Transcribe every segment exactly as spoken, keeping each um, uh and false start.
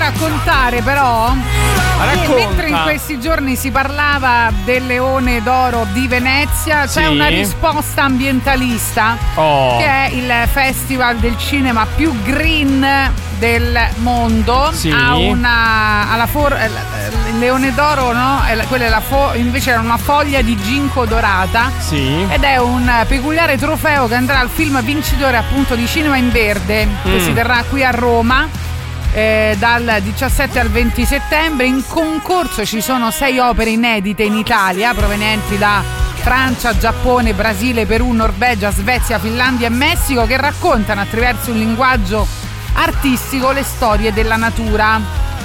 raccontare però che mentre in questi giorni si parlava del Leone d'Oro di Venezia, c'è sì. una risposta ambientalista, oh. che è il festival del cinema più green del mondo. Sì. Ha una alla for- il Leone d'Oro, no? Quella è la fo- invece era una foglia di ginkgo dorata. Sì. Ed è un peculiare trofeo che andrà al film vincitore appunto di Cinema in Verde, mm. che si terrà qui a Roma eh, dal diciassette al venti settembre. In concorso ci sono sei opere inedite in Italia provenienti da Francia, Giappone, Brasile, Perù, Norvegia, Svezia, Finlandia e Messico, che raccontano attraverso un linguaggio artistico le storie della natura.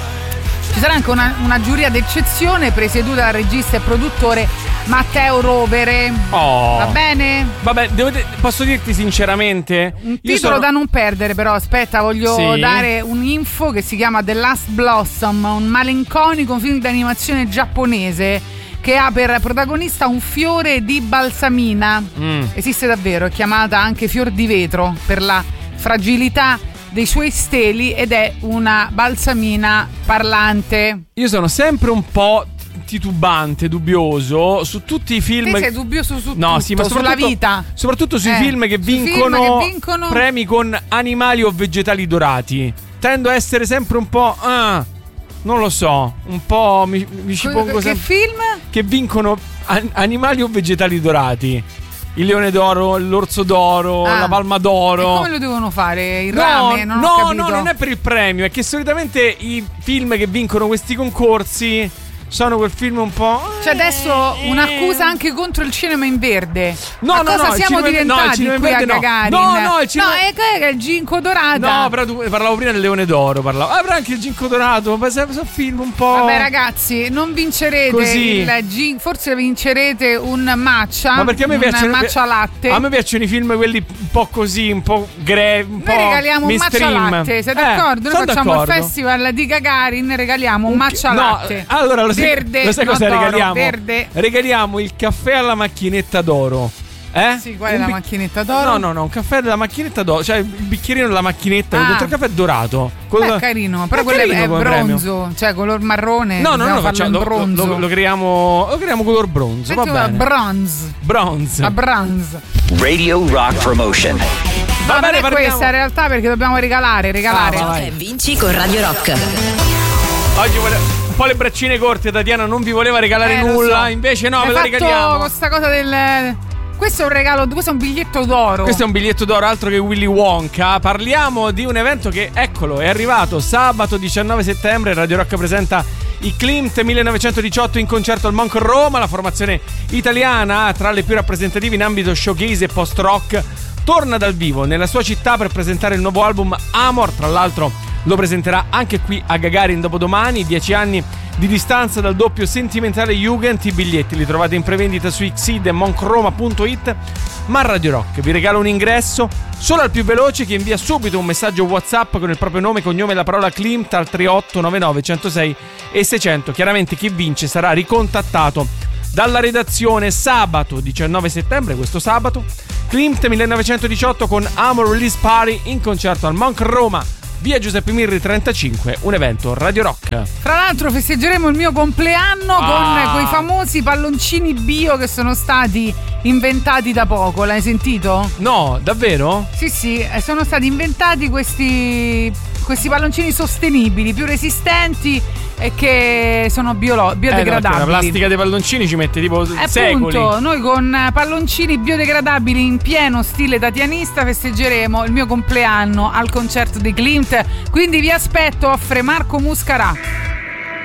Ci sarà anche una, una giuria d'eccezione presieduta dal regista e produttore Matteo Rovere. Oh. Va bene? Vabbè, devo, posso dirti sinceramente un io titolo sono... da non perdere, però aspetta, voglio sì. dare un'info che si chiama The Last Blossom, un malinconico film d'animazione giapponese che ha per protagonista un fiore di balsamina. Mm. Esiste davvero, è chiamata anche fior di vetro per la fragilità dei suoi steli ed è una balsamina parlante. Io sono sempre un po' titubante, dubbioso su tutti i film. Te sei dubbioso su no, tutto, sì, ma sulla vita. Soprattutto sui eh, film che vincono, film che vincono premi con animali o vegetali dorati. Tendo a essere sempre un po' ah, non lo so, un po' mi, mi ci pongo che sempre film? Che vincono an- animali o vegetali dorati. Il Leone d'Oro, l'Orso d'Oro, ah, la Palma d'Oro. E come lo devono fare? Il no, rame? Non no, ho capito. no, non è per il premio. È che solitamente i film che vincono questi concorsi sono quel film un po'. C'è adesso un'accusa anche contro il Cinema in Verde. No, Ma no, cosa no, siamo cinema, diventati no, qui a no. Gagarin? No, no, il cinema... no, è che è il ginkgo dorata. No, però tu parlavo prima del Leone d'Oro. Parlavo. Ah, però anche il ginkgo dorato. Ma sono film un po'. Vabbè, ragazzi, non vincerete così. il gin... Forse vincerete un matcha. Ma perché a me un piacciono. matcha latte. A me piacciono i film quelli un po' così, un po' gre. Un Noi po' regaliamo mainstream. un matcha latte. Sei eh, d'accordo? Noi facciamo d'accordo. il festival di Gagarin. Regaliamo un, un matcha no, latte. Allora lo sai, verde. Lo sai cosa d'oro, regaliamo? Verde. Regaliamo il caffè alla macchinetta d'oro. Eh? Sì, qual è un la bic- macchinetta d'oro? No, no, no, un caffè della macchinetta d'oro. Cioè il bicchierino della macchinetta con ah. dentro il caffè dorato. Beh, è carino, però è quello carino è come bronzo, premio. cioè color marrone. No, no, no, farlo facciamo, in bronzo. lo, lo, lo creiamo Lo creiamo color bronzo. Va bene. Bronze. Bronze. A bronze. Radio Rock Promotion. Va bene, non è questa in realtà, perché dobbiamo regalare, regalare. Ah, e vinci con Radio Rock. Oggi vuole un po' le braccine corte, Tatiana non vi voleva regalare eh, nulla, so. invece no, Hai ve la regaliamo. Questa cosa del Questo è un regalo, questo è un biglietto d'oro. Questo è un biglietto d'oro, altro che Willy Wonka. Parliamo di un evento che, eccolo, è arrivato sabato diciannove settembre. Radio Rock presenta i Klimt millenovecentodiciotto in concerto al Monk Roma. La formazione italiana, tra le più rappresentative in ambito showcase e post-rock, torna dal vivo nella sua città per presentare il nuovo album Amor. Tra l'altro lo presenterà anche qui a Gagarin dopodomani. Dieci anni di distanza dal doppio sentimentale Jugend. I biglietti li trovate in prevendita su Xseed e monkroma punto it. Ma Radio Rock vi regala un ingresso solo al più veloce che invia subito un messaggio WhatsApp con il proprio nome, cognome e la parola Klimt al tre otto nove nove uno zero sei e seicento. Chiaramente chi vince sarà ricontattato dalla redazione sabato diciannove settembre, questo sabato. Klimt millenovecentodiciotto con Amor Release Party in concerto al Monk Roma, via Giuseppe Mirri trentacinque, un evento Radio Rock. Tra l'altro festeggeremo il mio compleanno ah. con quei famosi palloncini bio che sono stati inventati da poco. L'hai sentito? No, davvero? Sì, sì, sono stati inventati questi questi palloncini sostenibili, più resistenti e che sono biolo- biodegradabili. Eh no, la plastica dei palloncini ci mette tipo eh, secoli. Appunto, noi con palloncini biodegradabili in pieno stile tatianista festeggeremo il mio compleanno al concerto di Klimt. Quindi vi aspetto, offre Marco Muscarà.